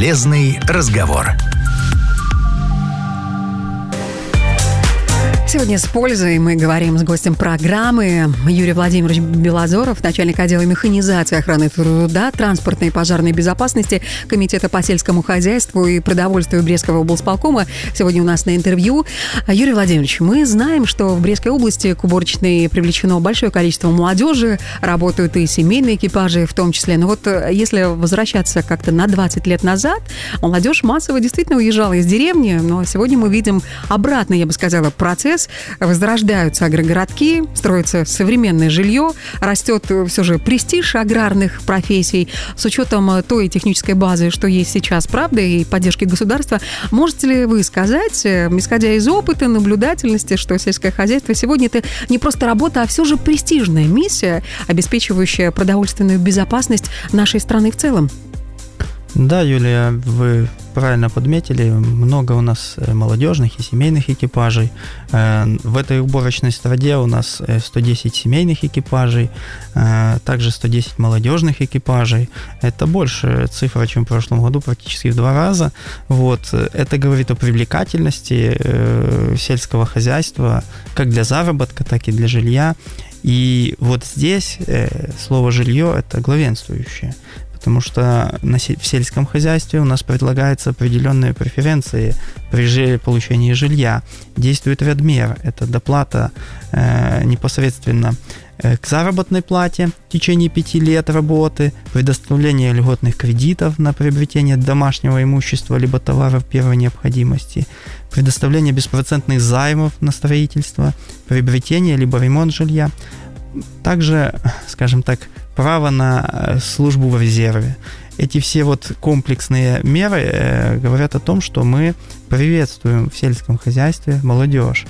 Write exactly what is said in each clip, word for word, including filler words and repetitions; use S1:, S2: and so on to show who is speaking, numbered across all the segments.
S1: Полезный разговор.
S2: Сегодня с пользой мы говорим с гостем программы Юрий Владимирович Белозоров, начальник отдела механизации, охраны труда, транспортной и пожарной безопасности Комитета по сельскому хозяйству и продовольствию Брестского облсполкома. Сегодня у нас на интервью. Юрий Владимирович, мы знаем, что в Брестской области к уборочной привлечено большое количество молодежи, работают и семейные экипажи в том числе. Но вот если возвращаться как-то на двадцать лет назад, молодежь массово действительно уезжала из деревни, но сегодня мы видим обратный, я бы сказала, процесс. Возрождаются агрогородки, строится современное жилье, растет все же престиж аграрных профессий. С учетом той технической базы, что есть сейчас, правда, и поддержки государства, можете ли вы сказать, исходя из опыта, наблюдательности, что сельское хозяйство сегодня это не просто работа, а все же престижная миссия, обеспечивающая продовольственную безопасность нашей страны в целом?
S3: Да, Юлия, вы правильно подметили, много у нас молодежных и семейных экипажей. В этой уборочной страде у нас сто десять семейных экипажей, также сто десять молодежных экипажей. Это больше цифра, чем в прошлом году, практически в два раза. Вот. Это говорит о привлекательности сельского хозяйства как для заработка, так и для жилья. И вот здесь слово «жилье» – это главенствующее. Потому что в сельском хозяйстве у нас предлагаются определенные преференции при получении жилья. Действует ряд мер. Это доплата э, непосредственно к заработной плате в течение пяти лет работы, предоставление льготных кредитов на приобретение домашнего имущества либо товаров первой необходимости, предоставление беспроцентных займов на строительство, приобретение либо ремонт жилья. Также, скажем так, право на службу в резерве. Эти все вот комплексные меры э, говорят о том, что мы приветствуем в сельском хозяйстве молодежь.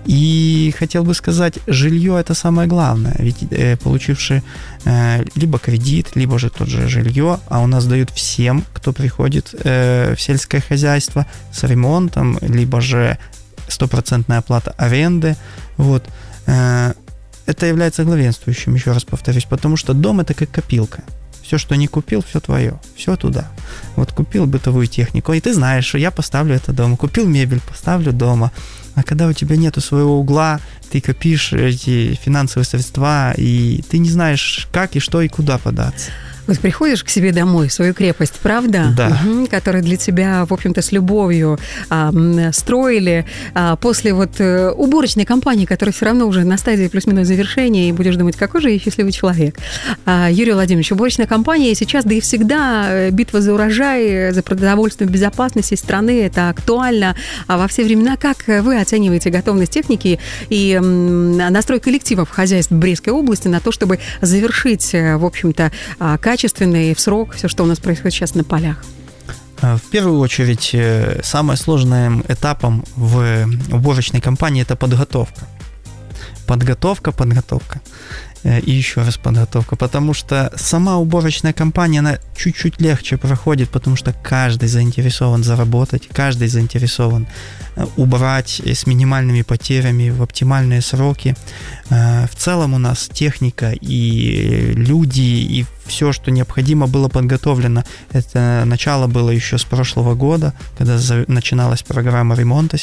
S3: И хотел бы сказать, жилье – это самое главное. Ведь э, получивший э, либо кредит, либо же тот же жилье, а у нас дают всем, кто приходит э, в сельское хозяйство с ремонтом, либо же стопроцентная оплата аренды. Вот. Э, Это является главенствующим, еще раз повторюсь, потому что дом – это как копилка. Все, что не купил, все твое, все туда. Вот купил бытовую технику, и ты знаешь, что я поставлю это дома. Купил мебель, поставлю дома. А когда у тебя нету своего угла, ты копишь эти финансовые средства, и ты не знаешь, как и что и куда податься.
S2: Вот приходишь к себе домой, в свою крепость, правда?
S3: Да.
S2: Угу, которую для тебя, в общем-то, с любовью а, строили. А, после вот уборочной кампании, которая все равно уже на стадии плюс-минус завершения, и будешь думать, какой же я счастливый человек. А, Юрий Владимирович, уборочная кампания сейчас, да и всегда битва за урожай, за продовольственную безопасность страны, это актуально а во все времена. Как вы оцениваете готовность техники и настрой коллективов хозяйств Брестской области на то, чтобы завершить, в общем-то, качественный в срок все, что у нас происходит сейчас на полях?
S3: В первую очередь, самым сложным этапом в уборочной кампании – это подготовка. Подготовка, подготовка. И еще раз подготовка, потому что сама уборочная кампания, она чуть-чуть легче проходит, потому что каждый заинтересован заработать, каждый заинтересован убрать с минимальными потерями в оптимальные сроки. В целом у нас техника и люди, и все, что необходимо, было подготовлено. Это начало было еще с прошлого года, когда начиналась программа ремонта